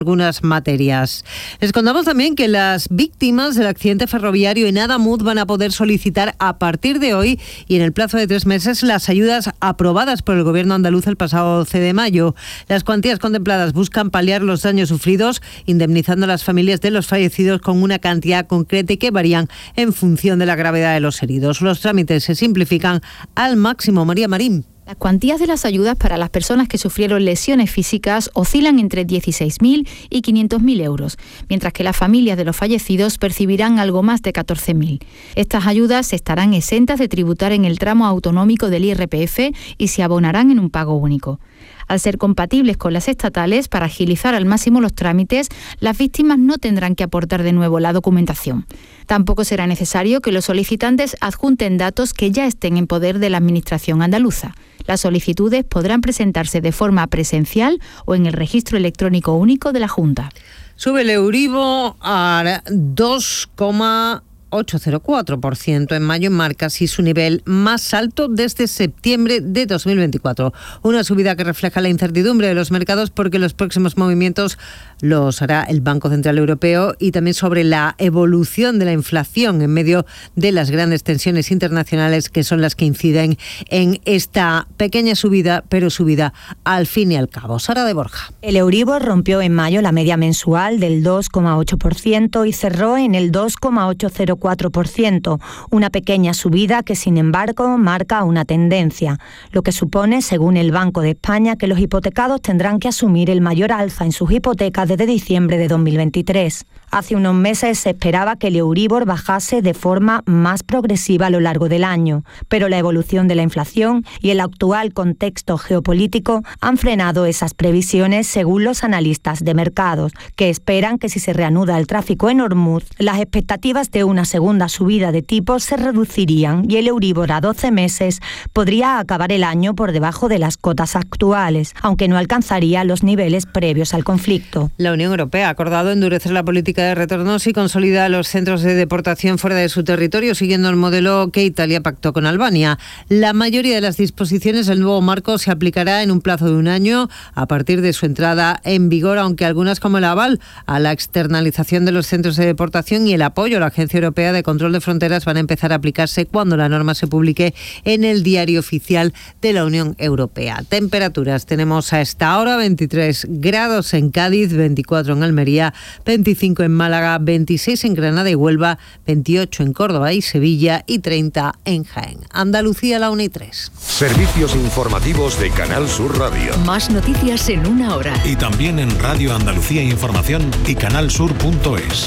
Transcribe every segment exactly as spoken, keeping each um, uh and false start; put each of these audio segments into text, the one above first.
algunas materias. Les contamos también que las víctimas del accidente ferroviario en Adamuz van a poder solicitar a partir de hoy y en el plazo de tres meses las ayudas aprobadas por el Gobierno andaluz el pasado doce de mayo. Las cuantías contempladas buscan paliar los daños sufridos, indemnizando a las familias de los fallecidos con una cantidad concreta y que varían en función de la gravedad de los heridos. Los trámites se simplifican al máximo. María Marín. Las cuantías de las ayudas para las personas que sufrieron lesiones físicas oscilan entre dieciséis mil y quinientos mil euros, mientras que las familias de los fallecidos percibirán algo más de catorce mil. Estas ayudas estarán exentas de tributar en el tramo autonómico del I R P F y se abonarán en un pago único. Al ser compatibles con las estatales, para agilizar al máximo los trámites, las víctimas no tendrán que aportar de nuevo la documentación. Tampoco será necesario que los solicitantes adjunten datos que ya estén en poder de la Administración andaluza. Las solicitudes podrán presentarse de forma presencial o en el registro electrónico único de la Junta. Sube el Euribor a dos coma ochocientos cuatro por ciento en mayo, marca así su nivel más alto desde septiembre de dos mil veinticuatro. Una subida que refleja la incertidumbre de los mercados porque los próximos movimientos los hará el Banco Central Europeo y también sobre la evolución de la inflación en medio de las grandes tensiones internacionales que son las que inciden en esta pequeña subida, pero subida al fin y al cabo. Sara de Borja. El Euribor rompió en mayo la media mensual del dos coma ocho por ciento y cerró en el dos coma ochocientos cuatro por ciento, una pequeña subida que sin embargo marca una tendencia, lo que supone, según el Banco de España, que los hipotecados tendrán que asumir el mayor alza en sus hipotecas desde diciembre de dos mil veintitrés. Hace unos meses se esperaba que el Euribor bajase de forma más progresiva a lo largo del año, pero la evolución de la inflación y el actual contexto geopolítico han frenado esas previsiones según los analistas de mercados, que esperan que si se reanuda el tráfico en Hormuz, las expectativas de una segunda subida de tipos se reducirían y el Euribor a doce meses podría acabar el año por debajo de las cotas actuales, aunque no alcanzaría los niveles previos al conflicto. La Unión Europea ha acordado endurecer la política de retornos y consolida los centros de deportación fuera de su territorio, siguiendo el modelo que Italia pactó con Albania. La mayoría de las disposiciones del nuevo marco se aplicará en un plazo de un año a partir de su entrada en vigor, aunque algunas, como el aval a la externalización de los centros de deportación y el apoyo a la Agencia Europea de Control de Fronteras, van a empezar a aplicarse cuando la norma se publique en el Diario Oficial de la Unión Europea. Temperaturas tenemos a esta hora: veintitrés grados en Cádiz, veinticuatro en Almería, veinticinco en Málaga, veintiséis en Granada y Huelva, veintiocho en Córdoba y Sevilla y treinta en Jaén. Andalucía, la una y tres. Servicios informativos de Canal Sur Radio. Más noticias en una hora. Y también en Radio Andalucía Información y canalsur punto es.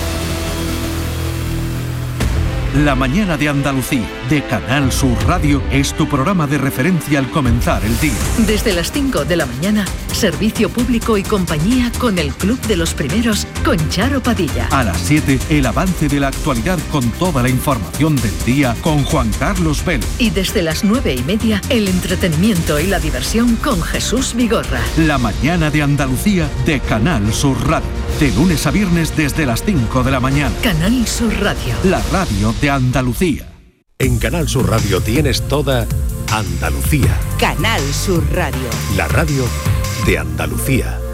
La mañana de Andalucía, de Canal Sur Radio, es tu programa de referencia al comenzar el día. Desde las cinco de la mañana, servicio público y compañía con el Club de los Primeros, con Charo Padilla. A las siete, el avance de la actualidad con toda la información del día con Juan Carlos Vélez. Y desde las nueve y media, el entretenimiento y la diversión con Jesús Vigorra. La mañana de Andalucía, de Canal Sur Radio. De lunes a viernes desde las cinco de la mañana. Canal Sur Radio. La radio de Andalucía. En Canal Sur Radio tienes toda Andalucía. Canal Sur Radio. La radio de Andalucía.